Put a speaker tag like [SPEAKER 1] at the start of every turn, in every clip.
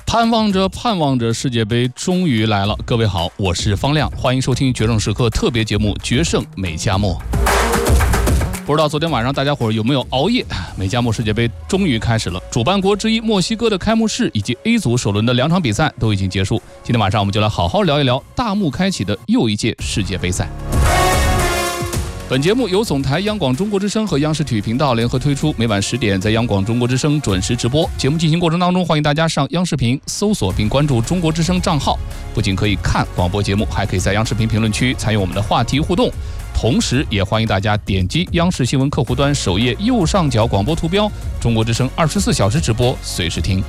[SPEAKER 1] 盼望着，世界杯终于来了。各位好，我是方亮，欢迎收听决胜时刻特别节目《决胜美加墨》。不知道昨天晚上大家伙有没有熬夜？美加墨世界杯终于开始了，主办国之一墨西哥的开幕式以及 A 组首轮的2场比赛都已经结束。今天晚上我们就来好好聊一聊大幕开启的又一届世界杯赛。本节目由总台央广中国之声和央视体育频道联合推出，每晚10点在央广中国之声准时直播。节目进行过程当中，欢迎大家上央视频搜索并关注中国之声账号，不仅可以看广播节目，还可以在央视频评论区参与我们的话题互动。同时也欢迎大家点击央视新闻客户端首页右上角广播图标，中国之声24小时直播，随时听。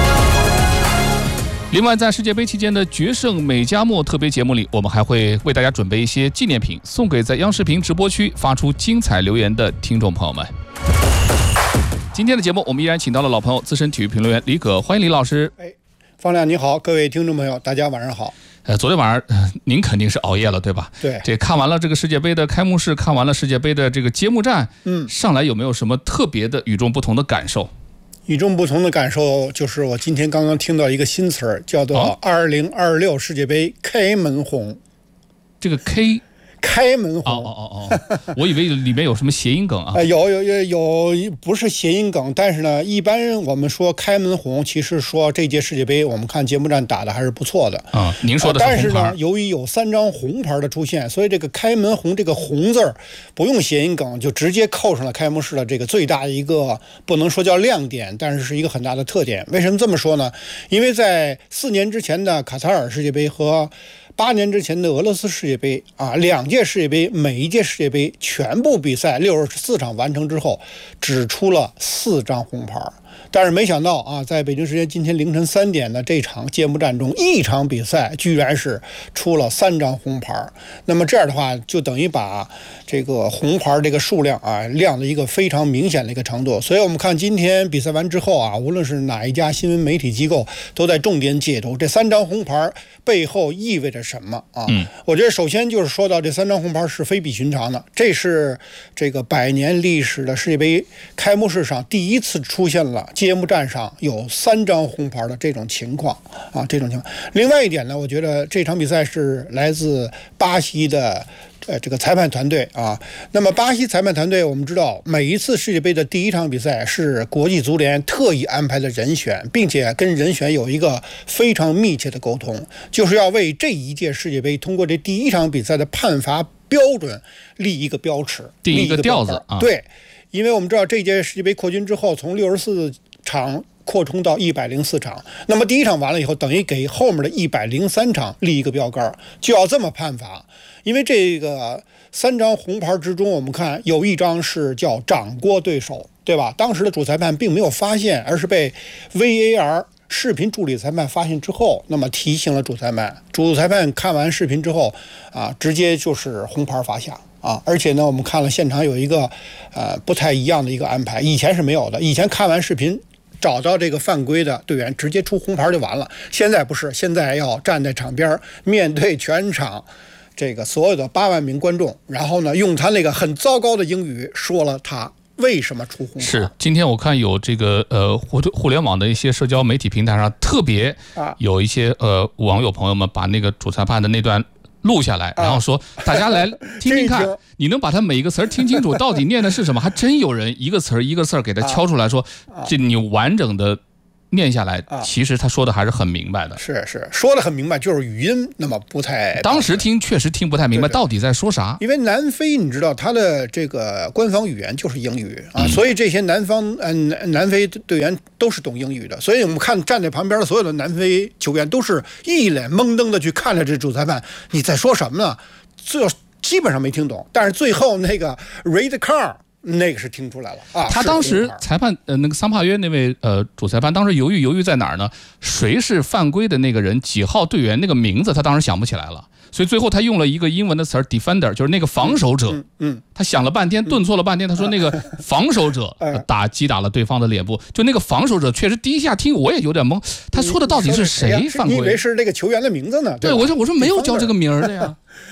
[SPEAKER 1] 另外，在世界杯期间的决胜美加墨特别节目里，我们还会为大家准备一些纪念品，送给在央视频直播区发出精彩留言的听众朋友们。今天的节目，我们依然请到了老朋友资深体育评论员李可，欢迎李老师。
[SPEAKER 2] 方亮你好，各位听众朋友，大家晚上好。
[SPEAKER 1] 昨天晚上您肯定是熬夜了，对吧？
[SPEAKER 2] 对，
[SPEAKER 1] 这看完了这个世界杯的开幕式，看完了世界杯的这个揭幕战，上来有没有什么特别的与众不同的感受？
[SPEAKER 2] 与众不同的感受就是我今天刚刚听到一个新词儿，叫做2026世界杯开门红。
[SPEAKER 1] 这个
[SPEAKER 2] 开门红
[SPEAKER 1] 我以为里面有什么谐音梗啊。
[SPEAKER 2] 有，不是谐音梗，但是呢，一般我们说开门红，其实说这届世界杯我们看揭幕战打的还是不错的
[SPEAKER 1] 啊。您说的是红牌，
[SPEAKER 2] 但是呢，由于有3张红牌的出现，所以这个开门红这个红字儿不用谐音梗，就直接扣上了开幕式的这个最大的一个，不能说叫亮点，但是一个很大的特点。为什么这么说呢？因为在4年之前的卡塔尔世界杯和8年之前的俄罗斯世界杯2届世界杯，每一届世界杯全部比赛64场完成之后，只出了4张红牌。但是没想到在北京时间今天凌晨3点的这场揭幕战中，一场比赛居然是出了3张红牌。那么这样的话，就等于把这个红牌这个数量亮了一个非常明显的一个程度。所以我们看今天比赛完之后无论是哪一家新闻媒体机构都在重点解读这3张红牌背后意味着什么我觉得首先就是说到这3张红牌是非比寻常的，这是这个100年历史的世界杯开幕式上第一次出现了揭幕战上有3张红牌的这种情况另外一点呢，我觉得这场比赛是来自巴西的这个裁判团队那么巴西裁判团队我们知道，每一次世界杯的第1场比赛是国际足联特意安排的人选，并且跟人选有一个非常密切的沟通，就是要为这一届世界杯通过这第1场比赛的判罚标准立一个标尺，
[SPEAKER 1] 定一个调子
[SPEAKER 2] 对，因为我们知道这届世界杯扩军之后，从64场扩充到104场，那么第1场完了以后，等于给后面的103场立一个标杆，就要这么判罚。因为这个3张红牌之中，我们看有1张是叫掌掴对手，对吧？当时的主裁判并没有发现，而是被 VAR 视频助理裁判发现之后，那么提醒了主裁判。主裁判看完视频之后直接就是红牌罚下而且呢，我们看了现场有一个不太一样的一个安排，以前是没有的。以前看完视频找到这个犯规的队员直接出红牌就完了，现在不是，现在要站在场边面对全场这个所有的8万名观众，然后呢用他那个很糟糕的英语说了他为什么出红牌。
[SPEAKER 1] 是，今天我看有这个互联网的一些社交媒体平台上特别有一些网友朋友们把那个主裁判的那段录下来，然后说大家来听听看，你能把他每一个词儿听清楚到底念的是什么？还真有人一个词儿一个字儿给他敲出来说，这你完整的念下来，其实他说的还是很明白的。
[SPEAKER 2] 是说的很明白，就是语音那么不太，
[SPEAKER 1] 当时确实听不太明白到底在说啥。
[SPEAKER 2] 因为南非你知道他的这个官方语言就是英语所以这些南非队员都是懂英语的，所以我们看站在旁边的所有的南非球员都是一脸懵登的去看着这主裁判，你在说什么呢？这基本上没听懂，但是最后那个 red card那个是听出来了
[SPEAKER 1] 他当时裁判那个桑帕约那位主裁判当时犹豫在哪儿呢？谁是犯规的那个人？几号队员那个名字他当时想不起来了，所以最后他用了一个英文的词儿 defender， 就是那个防守者。他想了半天，顿挫了半天，他说那个防守者击打了对方的脸部，就那个防守者确实第一下听我也有点懵，他说的到底是谁犯规？
[SPEAKER 2] 你以为是那个球员的名字呢？
[SPEAKER 1] 对，我说没有叫这个名儿的呀。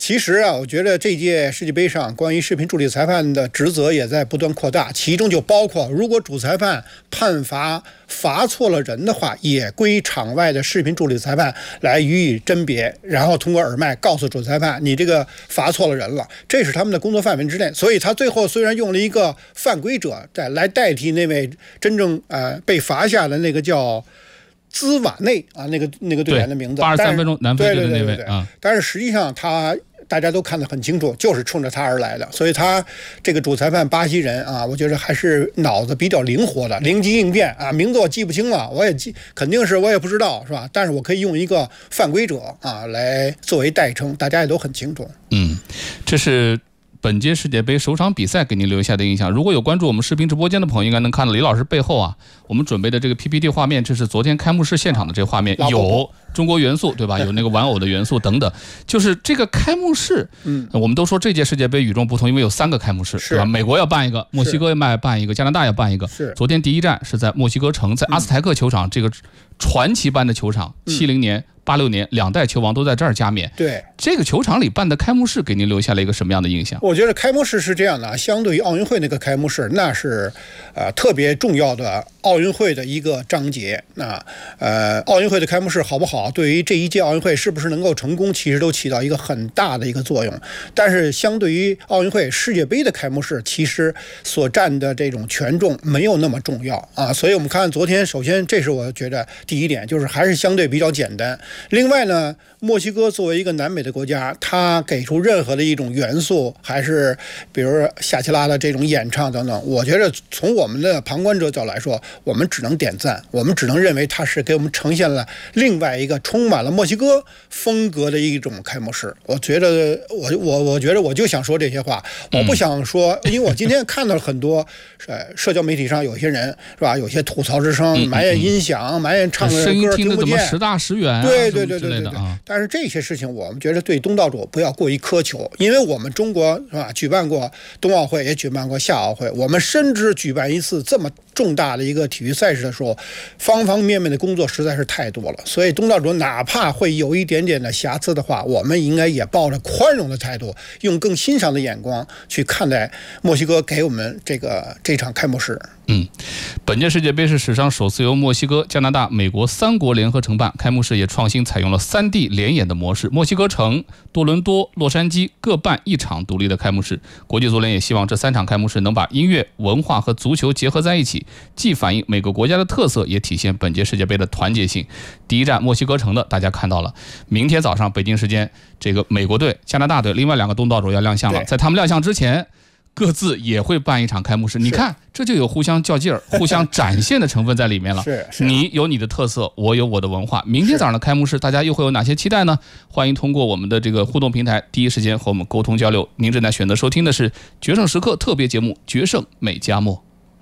[SPEAKER 2] 其实啊，我觉得这届世界杯上关于视频助理裁判的职责也在不断扩大，其中就包括如果主裁判判罚错了人的话，也归场外的视频助理裁判来予以甄别，然后通过耳麦告诉主裁判你这个罚错了人了，这是他们的工作范围之内。所以他最后虽然用了一个犯规者来代替那位真正被罚下的那个叫兹瓦内啊，那个队员的名字
[SPEAKER 1] ，83分钟南非队的那位啊，
[SPEAKER 2] 但是实际上大家都看得很清楚，就是冲着他而来的，所以他这个主裁判巴西人啊，我觉得还是脑子比较灵活的，灵机应变啊，名字我记不清了，肯定是我也不知道是吧？但是我可以用一个犯规者啊来作为代称，大家也都很清楚。
[SPEAKER 1] 这是本届世界杯首场比赛给您留下的印象。如果有关注我们视频直播间的朋友，应该能看到李老师背后啊，我们准备的这个 PPT 画面，这是昨天开幕式现场的这个画面，有中国元素，对吧？有那个玩偶的元素等等。就是这个开幕式，我们都说这届世界杯与众不同，因为有3个开幕式，对吧？美国要办一个，墨西哥要办一个，加拿大要办一个。昨天第一站是在墨西哥城，在阿斯台克球场，这个传奇般的球场，70年。86年2代球王都在这儿加冕。
[SPEAKER 2] 对，
[SPEAKER 1] 这个球场里办的开幕式给您留下了一个什么样的印象？
[SPEAKER 2] 我觉得开幕式是这样的，相对于奥运会那个开幕式，那是特别重要的奥运会的一个章节。奥运会的开幕式好不好，对于这一届奥运会是不是能够成功，其实都起到一个很大的一个作用。但是相对于奥运会世界杯的开幕式，其实所占的这种权重没有那么重要啊。所以我们看昨天，首先这是我觉得第一点，就是还是相对比较简单。另外呢，墨西哥作为一个南美的国家，它给出任何的一种元素，还是比如夏奇拉的这种演唱等等，我觉得从我们的旁观者角度来说，我们只能点赞，我们只能认为它是给我们呈现了另外一个充满了墨西哥风格的一种开幕式。我觉得我觉得我就想说这些话，我不想说，因为我今天看到了很多社交媒体上有些人是吧，有些吐槽之声，埋怨音响，埋怨唱的
[SPEAKER 1] 声音
[SPEAKER 2] 歌
[SPEAKER 1] 听得怎么10大10远啊，
[SPEAKER 2] 对。但是这些事情我们觉得对东道主不要过于苛求，因为我们中国是吧，举办过冬奥会，也举办过夏奥会，我们深知举办一次这么重大的一个体育赛事的时候，方方面面的工作实在是太多了。所以东道主哪怕会有一点点的瑕疵的话，我们应该也抱着宽容的态度，用更欣赏的眼光去看待墨西哥给我们这场开幕式。
[SPEAKER 1] 本届世界杯是史上首次由墨西哥、加拿大、美国3国联合承办，开幕式也创新采用了3地联演的模式，墨西哥城、多伦多、洛杉矶各办1场独立的开幕式。国际足联也希望这3场开幕式能把音乐、文化和足球结合在一起，既反映每个国家的特色，也体现本届世界杯的团结性。第一站墨西哥城的大家看到了，明天早上北京时间，这个美国队、加拿大队另外2个东道主要亮相了，在他们亮相之前，各自也会办一场开幕式。你看，这就有互相较劲儿、互相展现的成分在里面了。你有你的特色，我有我的文化。明天早上的开幕式，大家又会有哪些期待呢？欢迎通过我们的这个互动平台，第一时间和我们沟通交流。您正在选择收听的是《决胜时刻》特别节目《决胜美加墨》。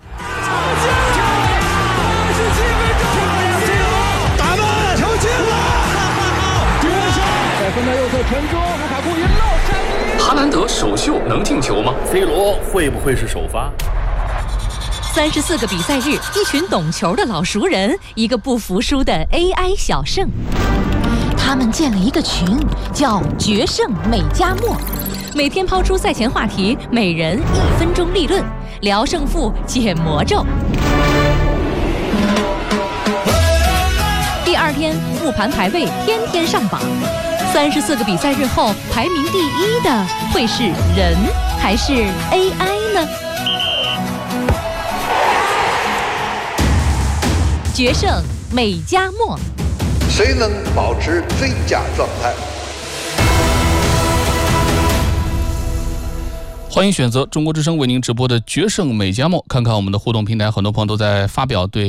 [SPEAKER 3] 打门，球进了！在分在右侧传中，卢卡库一漏山。
[SPEAKER 1] 哈兰德首秀能进球吗
[SPEAKER 4] ？C 罗会不会是首发
[SPEAKER 5] ？34个比赛日，一群懂球的老熟人，一个不服输的 AI 小胜。他们建了一个群，叫“决胜美加墨”，每天抛出赛前话题，每人1分钟立论，聊胜负，解魔咒。第2天复盘排位，天天上榜。34个比赛日后，排名第1的会是人还是 AI 呢？决胜美加墨，
[SPEAKER 6] 谁能保持最佳状态？
[SPEAKER 1] 欢迎选择中国之声为您直播的《决胜美加墨》，看看我们的互动平台，很多朋友都在发表对